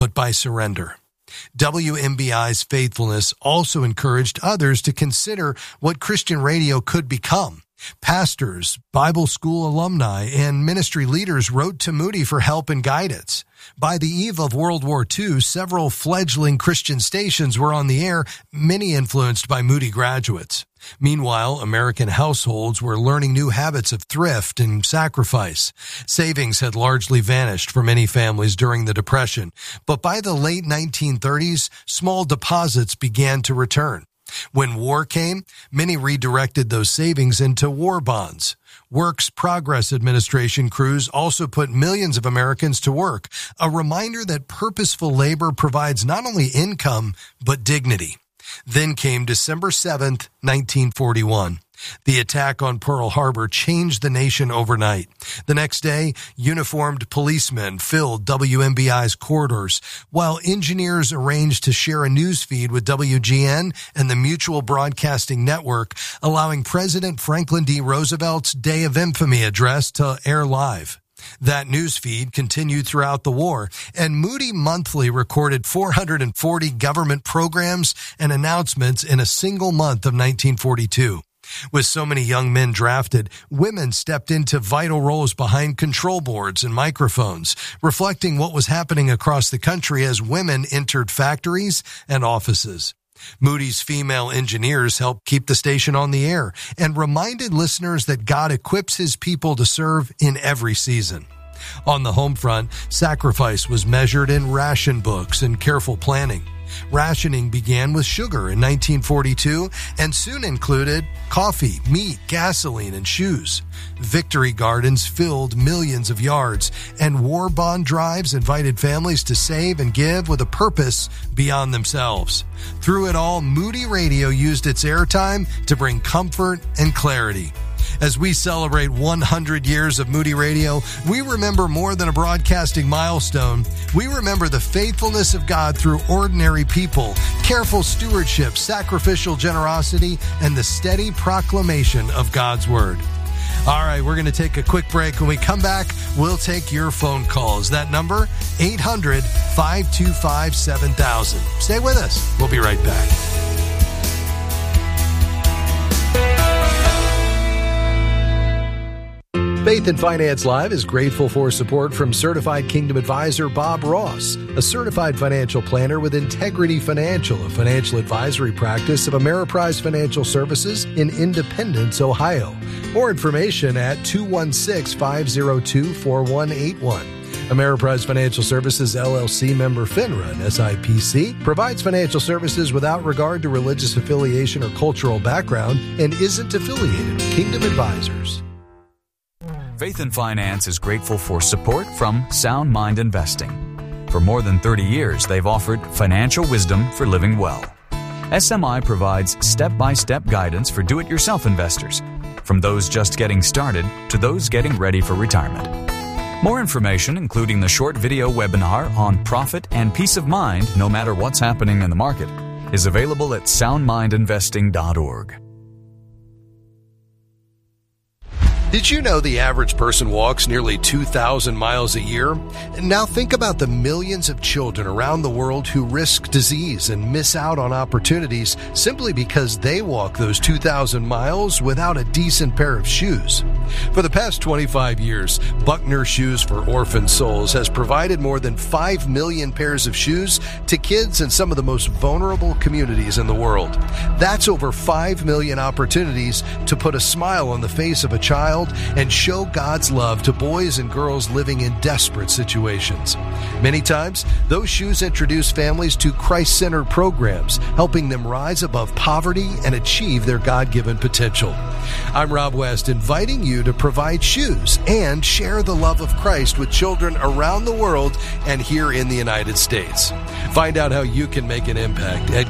but by surrender. WMBI's faithfulness also encouraged others to consider what Christian radio could become. Pastors, Bible school alumni, and ministry leaders wrote to Moody for help and guidance. By the eve of World War II, several fledgling Christian stations were on the air, many influenced by Moody graduates. Meanwhile, American households were learning new habits of thrift and sacrifice. Savings had largely vanished for many families during the Depression, but by the late 1930s, small deposits began to return. When war came, many redirected those savings into war bonds. Works Progress Administration crews also put millions of Americans to work, a reminder that purposeful labor provides not only income, but dignity. Then came December 7th, 1941. The attack on Pearl Harbor changed the nation overnight. The next day, uniformed policemen filled WMBI's corridors, while engineers arranged to share a news feed with WGN and the Mutual Broadcasting Network, allowing President Franklin D. Roosevelt's Day of Infamy address to air live. That news feed continued throughout the war, and Moody Monthly recorded 440 government programs and announcements in a single month of 1942. With so many young men drafted, women stepped into vital roles behind control boards and microphones, reflecting what was happening across the country as women entered factories and offices. Moody's female engineers helped keep the station on the air and reminded listeners that God equips his people to serve in every season. On the home front, sacrifice was measured in ration books and careful planning. Rationing began with sugar in 1942 and soon included coffee, meat, gasoline, and shoes. Victory gardens filled millions of yards, and war bond drives invited families to save and give with a purpose beyond themselves. Through it all, Moody Radio used its airtime to bring comfort and clarity. As we celebrate 100 years of Moody Radio, we remember more than a broadcasting milestone. We remember the faithfulness of God through ordinary people, careful stewardship, sacrificial generosity, and the steady proclamation of God's Word. All right, we're going to take a quick break. When we come back, we'll take your phone calls. That number, 800-525-7000. Stay with us. We'll be right back. Faith and Finance Live is grateful for support from Certified Kingdom Advisor Bob Ross, a certified financial planner with Integrity Financial, a financial advisory practice of Ameriprise Financial Services in Independence, Ohio. More information at 216-502-4181. Ameriprise Financial Services, LLC, member FINRA and SIPC, provides financial services without regard to religious affiliation or cultural background and isn't affiliated with Kingdom Advisors. Faith and Finance is grateful for support from Sound Mind Investing. For more than 30 years, they've offered financial wisdom for living well. SMI provides step-by-step guidance for do-it-yourself investors, from those just getting started to those getting ready for retirement. More information, including the short video webinar on profit and peace of mind no matter what's happening in the market, is available at soundmindinvesting.org. Did you know the average person walks nearly 2,000 miles a year? Now think about the millions of children around the world who risk disease and miss out on opportunities simply because they walk those 2,000 miles without a decent pair of shoes. For the past 25 years, Buckner Shoes for Orphan Souls has provided more than 5 million pairs of shoes to kids in some of the most vulnerable communities in the world. That's over 5 million opportunities to put a smile on the face of a child and show God's love to boys and girls living in desperate situations. Many times, those shoes introduce families to Christ-centered programs, helping them rise above poverty and achieve their God-given potential. I'm Rob West, inviting you to provide shoes and share the love of Christ with children around the world and here in the United States. Find out how you can make an impact at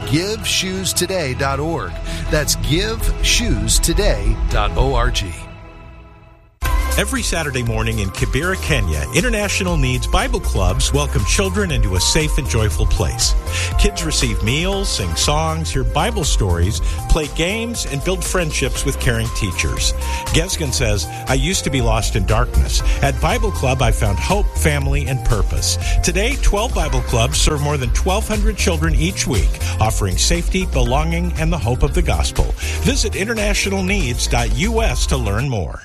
GiveShoesToday.org. That's GiveShoesToday.org. Every Saturday morning in Kibera, Kenya, International Needs Bible Clubs welcome children into a safe and joyful place. Kids receive meals, sing songs, hear Bible stories, play games, and build friendships with caring teachers. Gesgen says, I used to be lost in darkness. At Bible Club, I found hope, family, and purpose. Today, 12 Bible Clubs serve more than 1,200 children each week, offering safety, belonging, and the hope of the gospel. Visit internationalneeds.us to learn more.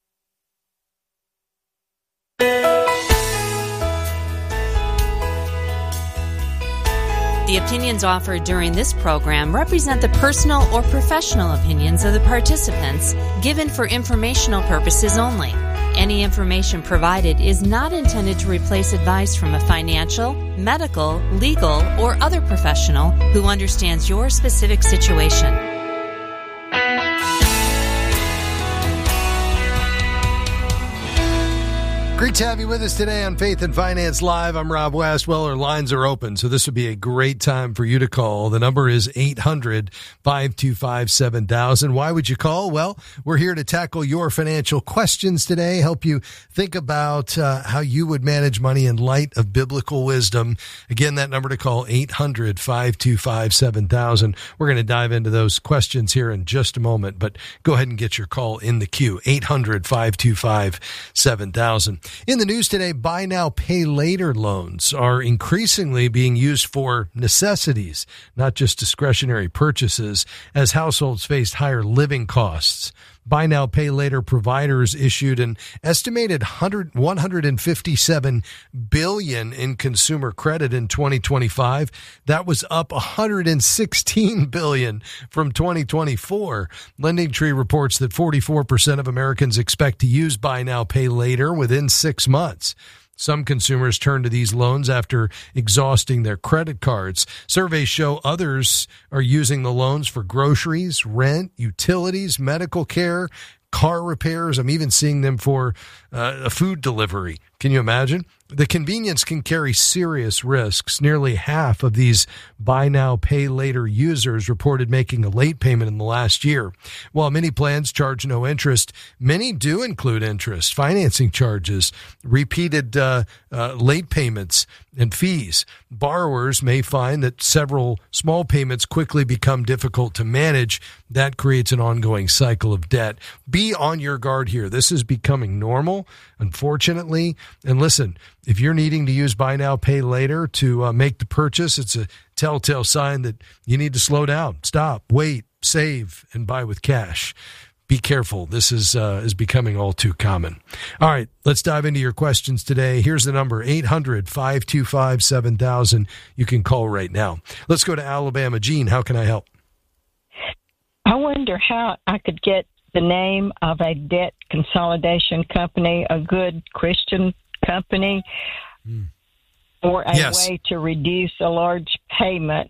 The opinions offered during this program represent the personal or professional opinions of the participants, given for informational purposes only. Any information provided is not intended to replace advice from a financial, medical, legal, or other professional who understands your specific situation. Great to have you with us today on Faith and Finance Live. I'm Rob West. Well, our lines are open, so this would be a great time for you to call. The number is 800-525-7000. Why would you call? Well, we're here to tackle your financial questions today, help you think about how you would manage money in light of biblical wisdom. Again, that number to call, 800-525-7000. We're going to dive into those questions here in just a moment, but go ahead and get your call in the queue, 800-525-7000. In the news today, buy now, pay later loans are increasingly being used for necessities, not just discretionary purchases, as households faced higher living costs. Buy now, pay later providers issued an estimated $157 billion in consumer credit in 2025. That was up $116 billion from 2024. LendingTree reports that 44% of Americans expect to use buy now, pay later within 6 months. Some consumers turn to these loans after exhausting their credit cards. Surveys show others are using the loans for groceries, rent, utilities, medical care, car repairs. I'm even seeing them for a food delivery. Can you imagine? The convenience can carry serious risks. Nearly half of these buy now, pay later users reported making a late payment in the last year. While many plans charge no interest, many do include interest, financing charges, repeated late payments, and fees. Borrowers may find that several small payments quickly become difficult to manage. That creates an ongoing cycle of debt. Be on your guard here. This is becoming normal, unfortunately. And listen, if you're needing to use buy now, pay later to make the purchase, it's a telltale sign that you need to slow down, stop, wait, save, and buy with cash. Be careful. This is becoming all too common. All right, let's dive into your questions today. Here's the number, 800-525-7000. You can call right now. Let's go to Alabama. Gene, how can I help? I wonder how I could get the name of a debt consolidation company, a good Christian company, or a way to reduce a large payment.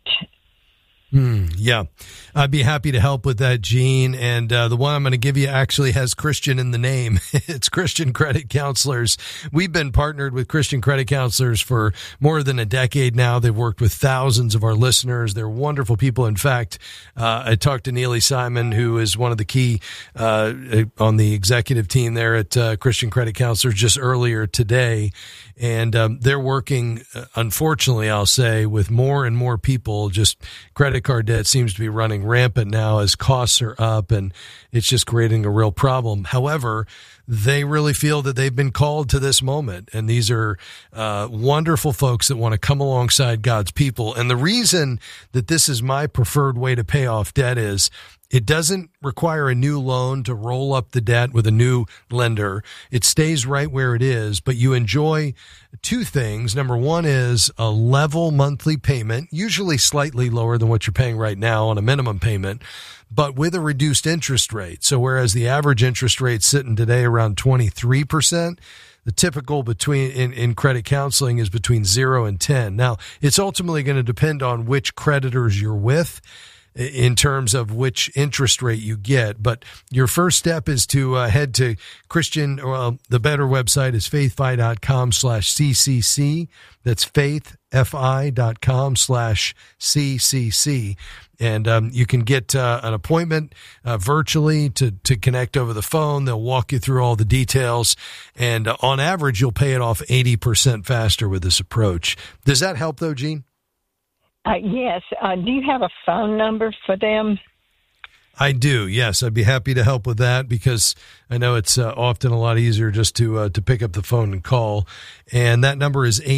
Yeah, I'd be happy to help with that, Gene. And the one I'm going to give you actually has Christian in the name. It's Christian Credit Counselors. We've been partnered with Christian Credit Counselors for more than a decade now. They've worked with thousands of our listeners. They're wonderful people. In fact, I talked to Neely Simon, who is one of the key on the executive team there at Christian Credit Counselors just earlier today. And they're working, unfortunately, I'll say, with more and more people. Just credit card debt seems to be running rampant now as costs are up, and it's just creating a real problem. However, they really feel that they've been called to this moment, and these are wonderful folks that want to come alongside God's people. And the reason that this is my preferred way to pay off debt is it doesn't require a new loan to roll up the debt with a new lender. It stays right where it is, but you enjoy two things. Number one is a level monthly payment, usually slightly lower than what you're paying right now on a minimum payment, but with a reduced interest rate. So whereas the average interest rate sitting today around 23%, the typical in credit counseling is between 0 and 10. Now, it's ultimately going to depend on which creditors you're with in terms of which interest rate you get. But your first step is to head to Christian, the better website is faithfi.com/CCC. That's faith, fitfi.com/CCC. And you can get an appointment virtually to connect over the phone. They'll walk you through all the details. And on average, you'll pay it off 80% faster with this approach. Does that help, though, Gene? Yes. Do you have a phone number for them? I do, yes. I'd be happy to help with that because I know it's often a lot easier just to pick up the phone and call. And that number is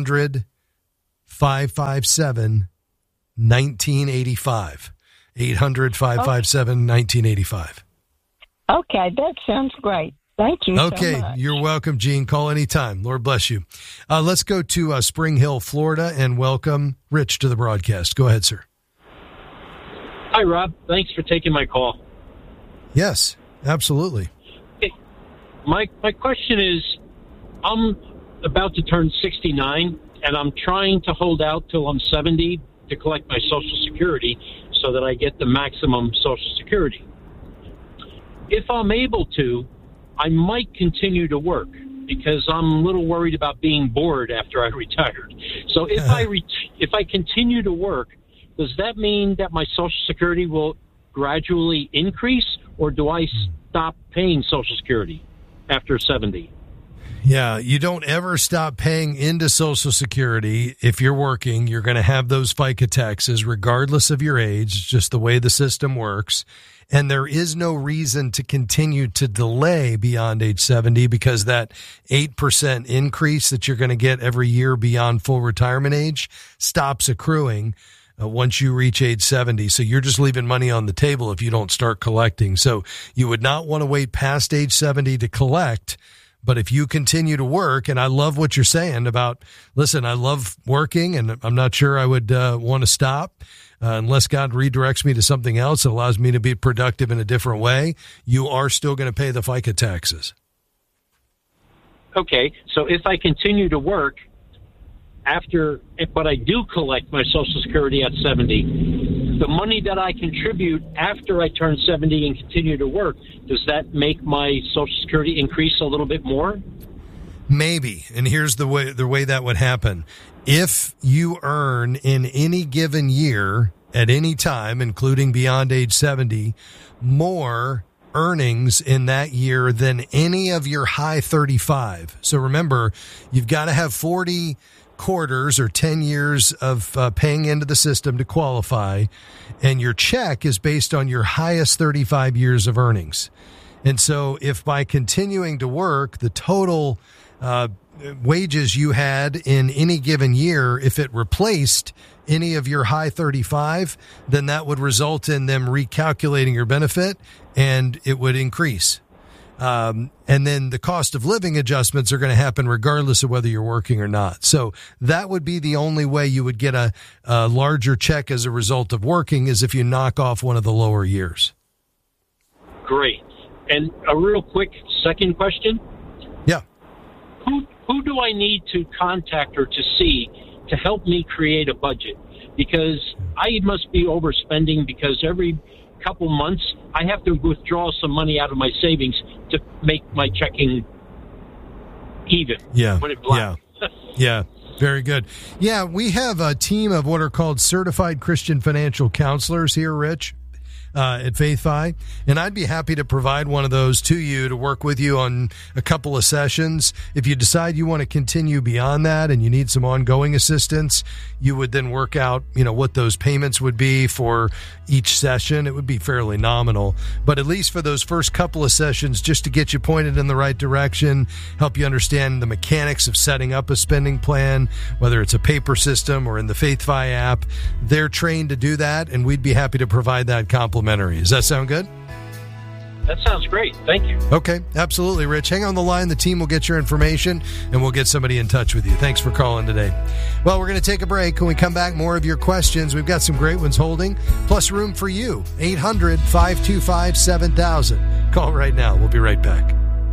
800-557-1985. 800-557-1985. Okay, that sounds great. Thank you so much. Okay, you're welcome, Gene. Call anytime. Lord bless you. Let's go to Spring Hill, Florida, and welcome Rich to the broadcast. Go ahead, sir. Hi, Rob. Thanks for taking my call. Yes, absolutely. Hey, my question is, I'm about to turn 69, and I'm trying to hold out till I'm 70 to collect my Social Security so that I get the maximum Social Security. If I'm able to, I might continue to work because I'm a little worried about being bored after I retired. So if I continue to work, does that mean that my Social Security will gradually increase, or do I stop paying Social Security after 70? Yeah, you don't ever stop paying into Social Security. If you're working, you're going to have those FICA taxes regardless of your age. It's just the way the system works. And there is no reason to continue to delay beyond age 70 because that 8% increase that you're going to get every year beyond full retirement age stops accruing once you reach age 70. So you're just leaving money on the table if you don't start collecting. So you would not want to wait past age 70 to collect. But if you continue to work, and I love what you're saying about, listen, I love working and I'm not sure I would want to stop unless God redirects me to something else that allows me to be productive in a different way, you are still going to pay the FICA taxes. Okay, so if I continue to work, but I do collect my Social Security at 70, the money that I contribute after I turn 70 and continue to work, does that make my Social Security increase a little bit more? Maybe. And here's the way that would happen. If you earn in any given year at any time, including beyond age 70, more earnings in that year than any of your high 35. So remember, you've got to have 40 quarters or 10 years of paying into the system to qualify, and your check is based on your highest 35 years of earnings. And so if by continuing to work, the total wages you had in any given year, if it replaced any of your high 35, then that would result in them recalculating your benefit and it would increase. And then the cost of living adjustments are going to happen regardless of whether you're working or not. So that would be the only way you would get a larger check as a result of working, is if you knock off one of the lower years. Great. And a real quick second question. Yeah. Who do I need to contact or to see to help me create a budget? Because I must be overspending, because every couple months I have to withdraw some money out of my savings to make my checking even. Yeah. When it black. Yeah. Yeah. Very good. Yeah, we have a team of what are called certified Christian financial counselors here, Rich, at FaithFi, and I'd be happy to provide one of those to you to work with you on a couple of sessions. If you decide you want to continue beyond that and you need some ongoing assistance, you would then work out, what those payments would be for each session. It would be fairly nominal, but at least for those first couple of sessions, just to get you pointed in the right direction, help you understand the mechanics of setting up a spending plan, whether it's a paper system or in the FaithFi app. They're trained to do that, and we'd be happy to provide that complimentary. Does that sound good? That sounds great. Thank you. Okay, absolutely, Rich. Hang on the line. The team will get your information, and we'll get somebody in touch with you. Thanks for calling today. Well, we're going to take a break. When we come back, more of your questions. We've got some great ones holding, plus room for you. 800-525-7000. Call right now. We'll be right back.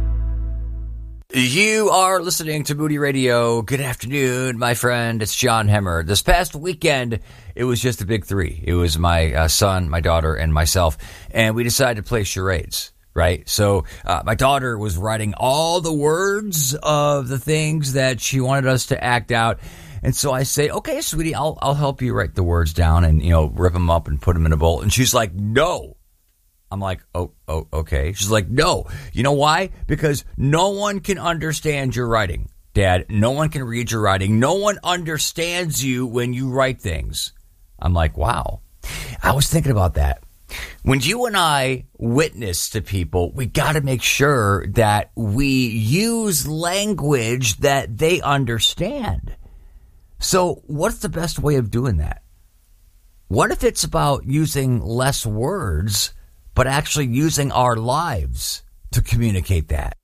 You are listening to Moody Radio. Good afternoon, my friend. It's John Hemmer. This past weekend, it was just a big three. It was my son, my daughter, and myself, and we decided to play charades, right? So my daughter was writing all the words of the things that she wanted us to act out, And so I say, okay, sweetie, I'll help you write the words down and, rip them up and put them in a bowl. And she's like, no. I'm like, oh, okay. She's like, no. You know why? Because no one can understand your writing, Dad. No one can read your writing. No one understands you when you write things. I'm like, wow. I was thinking about that. When you and I witness to people, we got to make sure that we use language that they understand. So what's the best way of doing that? What if it's about using less words, but actually using our lives to communicate that?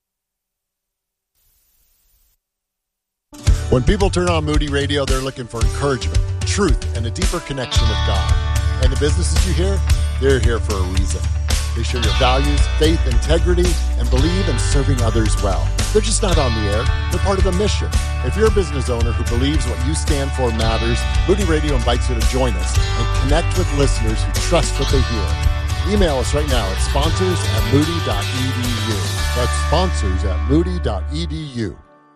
When people turn on Moody Radio, they're looking for encouragement, truth, and a deeper connection with God. And the businesses you hear, they're here for a reason. They share your values, faith, integrity, and believe in serving others well. They're just not on the air. They're part of a mission. If you're a business owner who believes what you stand for matters, Moody Radio invites you to join us and connect with listeners who trust what they hear. Email us right now at sponsors@moody.edu. That's sponsors@moody.edu.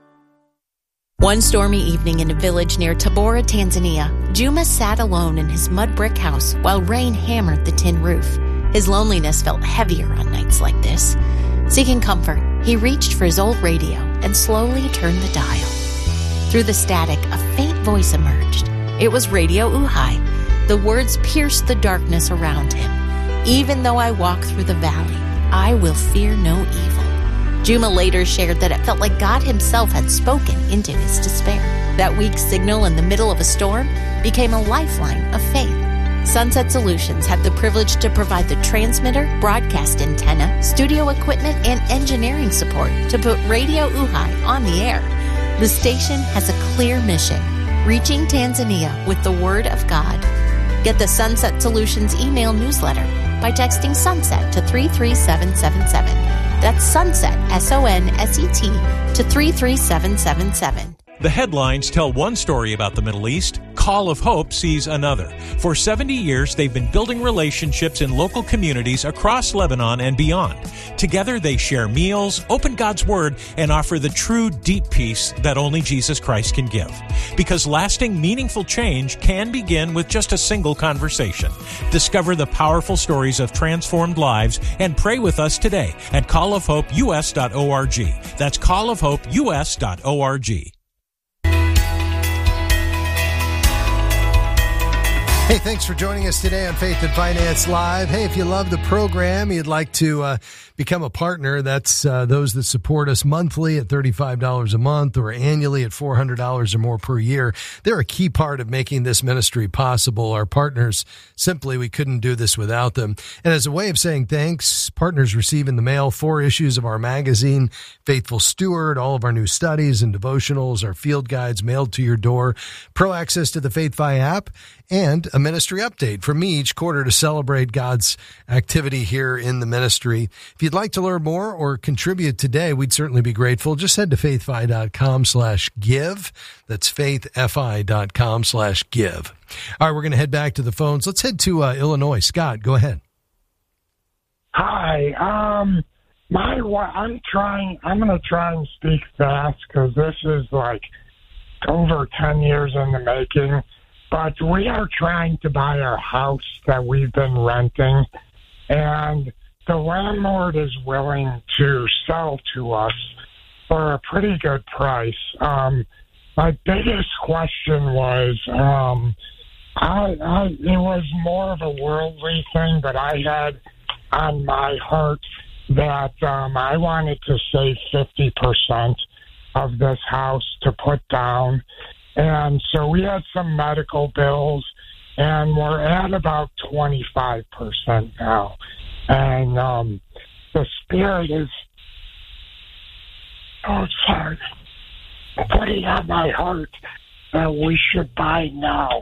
One stormy evening in a village near Tabora, Tanzania, Juma sat alone in his mud brick house while rain hammered the tin roof. His loneliness felt heavier on nights like this. Seeking comfort, he reached for his old radio and slowly turned the dial. Through the static, a faint voice emerged. It was Radio Uhai. The words pierced the darkness around him. Even though I walk through the valley, I will fear no evil. Juma later shared that it felt like God himself had spoken into his despair. That weak signal in the middle of a storm became a lifeline of faith. Sunset Solutions had the privilege to provide the transmitter, broadcast antenna, studio equipment, and engineering support to put Radio Uhai on the air. The station has a clear mission, reaching Tanzania with the Word of God. Get the Sunset Solutions email newsletter by texting SUNSET to 33777. That's SUNSET, SONSET, to 33777. The headlines tell one story about the Middle East. Call of Hope sees another. For 70 years, they've been building relationships in local communities across Lebanon and beyond. Together, they share meals, open God's Word, and offer the true, deep peace that only Jesus Christ can give. Because lasting, meaningful change can begin with just a single conversation. Discover the powerful stories of transformed lives and pray with us today at callofhopeus.org. That's callofhopeus.org. Hey, thanks for joining us today on Faith and Finance Live. Hey, if you love the program, you'd like to become a partner, that's those that support us monthly at $35 a month or annually at $400 or more per year. They're a key part of making this ministry possible. Our partners, simply, we couldn't do this without them. And as a way of saying thanks, partners receive in the mail 4 issues of our magazine, Faithful Steward, all of our new studies and devotionals, our field guides mailed to your door, pro access to the FaithFi app, and a ministry update from me each quarter to celebrate God's activity here in the ministry. If you'd like to learn more or contribute today, we'd certainly be grateful. Just head to faithfi.com/give. That's faithfi.com/give. All right, we're going to head back to the phones. Let's head to Illinois. Scott, go ahead. Hi. I'm going to try and speak fast because this is like over 10 years in the making. But we are trying to buy our house that we've been renting, and the landlord is willing to sell to us for a pretty good price. My biggest question was, it was more of a worldly thing, but I had on my heart that I wanted to save 50% of this house to put down. And so we had some medical bills, and we're at about 25% now. And the Spirit is, putting on my heart that we should buy now.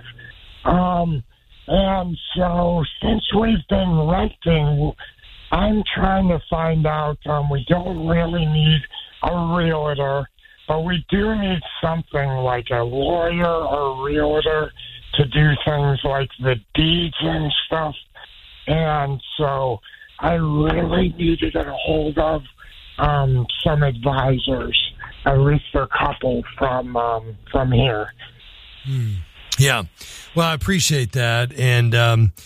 And so since we've been renting, I'm trying to find out, we don't really need a realtor, but we do need something like a lawyer or realtor to do things like the deeds and stuff. And so I really need to get a hold of some advisors. at least a couple from here. Yeah. Well, I appreciate that. And,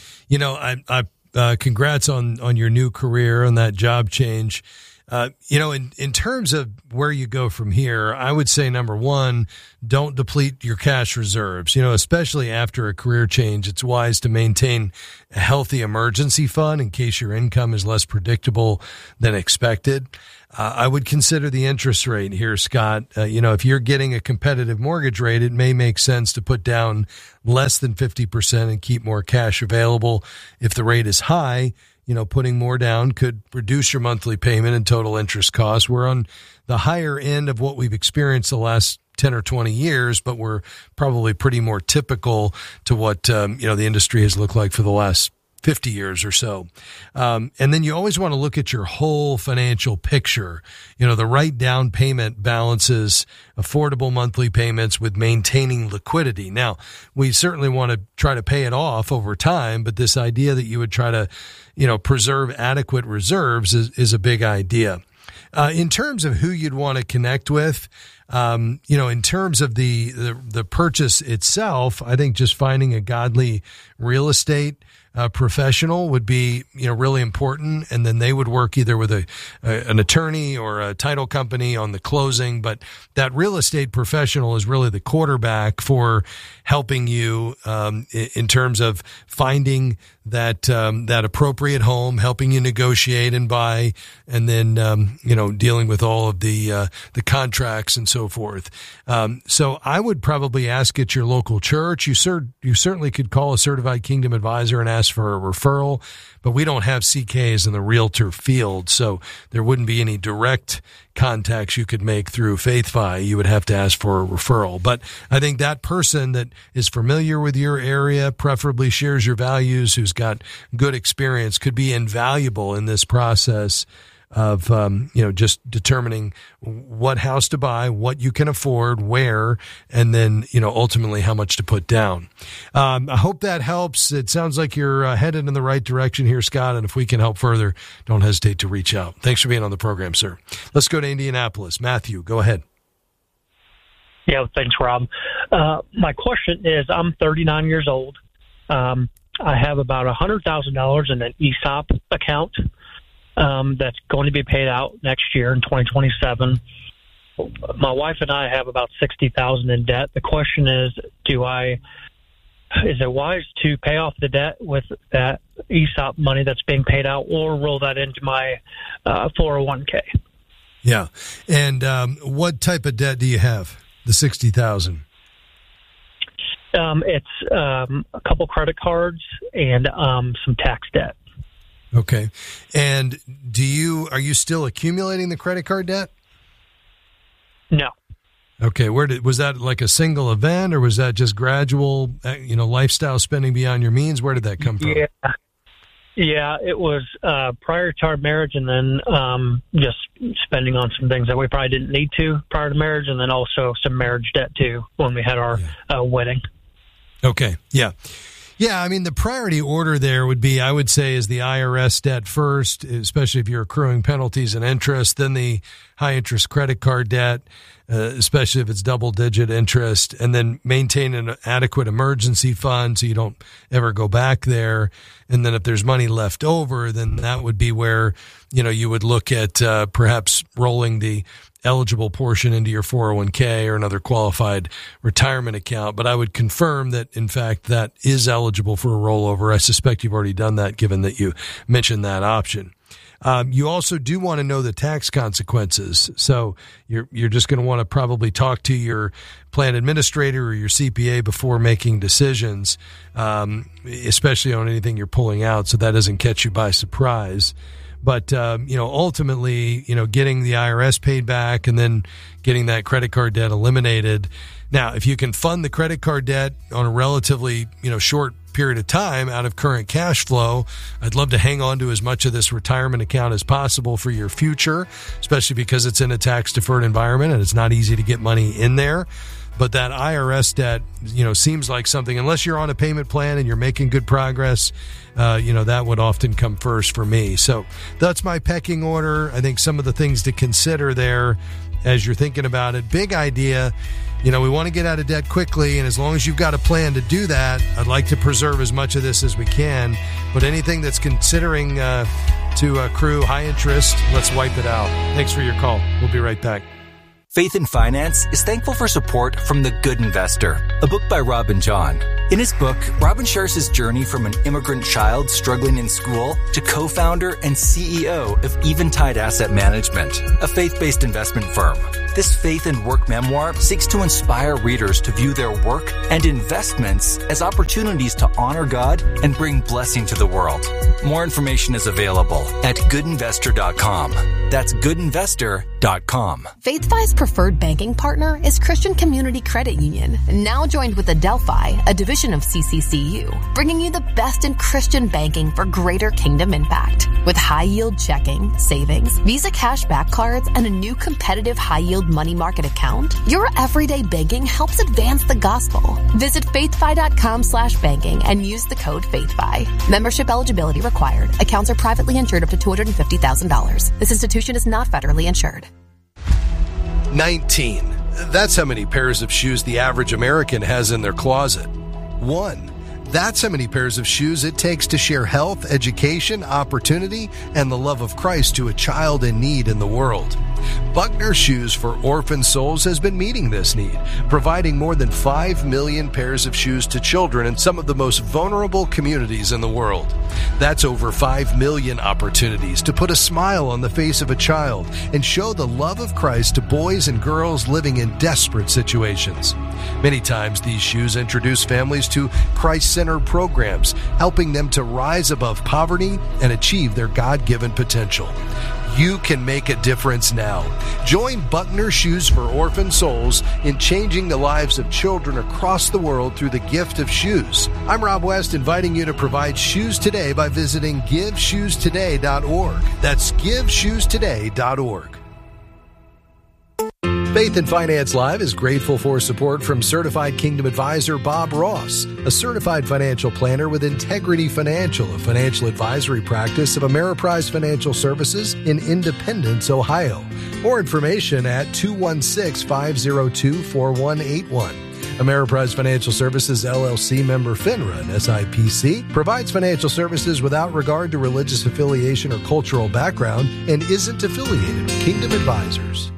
I congrats on your new career and that job change. In terms of where you go from here, I would say, number one, don't deplete your cash reserves. Especially after a career change, it's wise to maintain a healthy emergency fund in case your income is less predictable than expected. I would consider the interest rate here, Scott. If you're getting a competitive mortgage rate, it may make sense to put down less than 50% and keep more cash available. If the rate is high, putting more down could reduce your monthly payment and total interest costs. We're on the higher end of what we've experienced the last 10 or 20 years, but we're probably pretty more typical to what, the industry has looked like for the last 50 years or so. And then you always want to look at your whole financial picture. The right down payment balances affordable monthly payments with maintaining liquidity. Now, we certainly want to try to pay it off over time, but this idea that you would try to, preserve adequate reserves is a big idea. In terms of who you'd want to connect with, in terms of the purchase itself, I think just finding a godly real estate professional would be, really important. And then they would work either with an attorney or a title company on the closing. But that real estate professional is really the quarterback for helping you in terms of finding that appropriate home, helping you negotiate and buy, and then dealing with all of the contracts and so forth. So I would probably ask at your local church. You certainly could call a certified Kingdom advisor and ask for a referral, but we don't have CKs in the realtor field, so there wouldn't be any direct contacts you could make through FaithFi. You would have to ask for a referral. But I think that person that is familiar with your area, preferably shares your values, who's got good experience, could be invaluable in this process of, just determining what house to buy, what you can afford, where, and then, ultimately how much to put down. I hope that helps. It sounds like you're headed in the right direction here, Scott. And if we can help further, don't hesitate to reach out. Thanks for being on the program, sir. Let's go to Indianapolis. Matthew, go ahead. Yeah, thanks, Rob. My question is, I'm 39 years old. I have about $100,000 in an ESOP account. That's going to be paid out next year in 2027. My wife and I have about $60,000 in debt. The question is, is it wise to pay off the debt with that ESOP money that's being paid out, or roll that into my 401k? Yeah. And what type of debt do you have? The $60,000. It's a couple credit cards and some tax debt. Okay. And are you still accumulating the credit card debt? No. Okay. Was that like a single event, or was that just gradual, lifestyle spending beyond your means? Where did that come from? Yeah, it was prior to our marriage, and then just spending on some things that we probably didn't need to prior to marriage, and then also some marriage debt too when we had our wedding. Okay. Yeah. Yeah, I mean, the priority order there would be, I would say, is the IRS debt first, especially if you're accruing penalties and interest, then the high-interest credit card debt, especially if it's double-digit interest, and then maintain an adequate emergency fund so you don't ever go back there. And then if there's money left over, then that would be where, you would look at perhaps rolling the eligible portion into your 401k or another qualified retirement account. But I would confirm that, in fact, that is eligible for a rollover. I suspect you've already done that, given that you mentioned that option. You also do want to know the tax consequences. So you're just going to want to probably talk to your plan administrator or your CPA before making decisions, especially on anything you're pulling out, so that doesn't catch you by surprise. But, ultimately, getting the IRS paid back and then getting that credit card debt eliminated. Now, if you can fund the credit card debt on a relatively, short period of time out of current cash flow, I'd love to hang on to as much of this retirement account as possible for your future, especially because it's in a tax-deferred environment and it's not easy to get money in there. But that IRS debt, seems like something, unless you're on a payment plan and you're making good progress, that would often come first for me. So that's my pecking order. I think some of the things to consider there as you're thinking about it. Big idea. We want to get out of debt quickly, and as long as you've got a plan to do that, I'd like to preserve as much of this as we can. But anything that's considering to accrue high interest, let's wipe it out. Thanks for your call. We'll be right back. Faith in Finance is thankful for support from The Good Investor, a book by Robin John. In his book, Robin shares his journey from an immigrant child struggling in school to co-founder and CEO of Eventide Asset Management, a faith-based investment firm. This faith and work memoir seeks to inspire readers to view their work and investments as opportunities to honor God and bring blessing to the world. More information is available at goodinvestor.com. That's goodinvestor.com. FaithFi's preferred banking partner is Christian Community Credit Union, now joined with Adelphi, a division of CCCU, bringing you the best in Christian banking for greater kingdom impact. With high-yield checking, savings, Visa cashback cards, and a new competitive high-yield money market account, your everyday banking helps advance the gospel. Visit faithfi.com/banking and use the code FaithFi. Membership eligibility required. Accounts are privately insured up to $250,000. This institution is not federally insured. 19. That's how many pairs of shoes the average American has in their closet. 1. That's how many pairs of shoes it takes to share health, education, opportunity, and the love of Christ to a child in need in the world. Buckner Shoes for Orphan Souls has been meeting this need, providing more than 5 million pairs of shoes to children in some of the most vulnerable communities in the world. That's over 5 million opportunities to put a smile on the face of a child and show the love of Christ to boys and girls living in desperate situations. Many times these shoes introduce families to Christ-centered programs, helping them to rise above poverty and achieve their God-given potential. You can make a difference now. Join Buckner Shoes for Orphan Souls in changing the lives of children across the world through the gift of shoes. I'm Rob West, inviting you to provide shoes today by visiting GiveShoesToday.org. That's GiveShoesToday.org. Faith and Finance Live is grateful for support from Certified Kingdom Advisor Bob Ross, a certified financial planner with Integrity Financial, a financial advisory practice of Ameriprise Financial Services in Independence, Ohio. More information at 216-502-4181. Ameriprise Financial Services, LLC, member FINRA and SIPC, provides financial services without regard to religious affiliation or cultural background and isn't affiliated with Kingdom Advisors.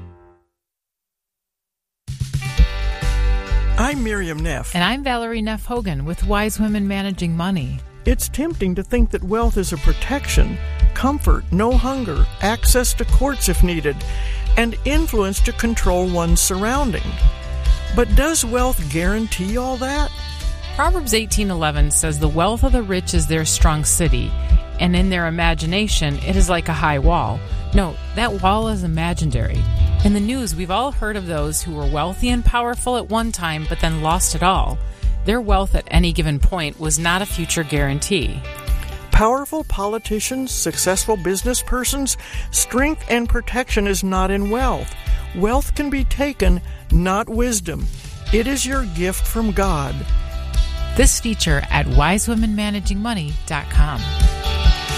I'm Miriam Neff. And I'm Valerie Neff Hogan with Wise Women Managing Money. It's tempting to think that wealth is a protection, comfort, no hunger, access to courts if needed, and influence to control one's surroundings. But does wealth guarantee all that? Proverbs 18:11 says the wealth of the rich is their strong city, and in their imagination it is like a high wall. Note, that wall is imaginary. In the news, we've all heard of those who were wealthy and powerful at one time but then lost it all. Their wealth at any given point was not a future guarantee. Powerful politicians, successful business persons, strength and protection is not in wealth. Wealth can be taken, not wisdom. It is your gift from God. This feature at wisewomenmanagingmoney.com.